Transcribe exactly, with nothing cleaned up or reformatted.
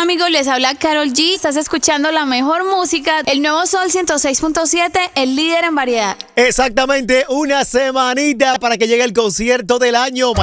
amigos? Les habla Karol G. Estás escuchando la mejor música, el nuevo Sol ciento seis punto siete, el líder en variedad. Exactamente, una semanita para que llegue el concierto del año.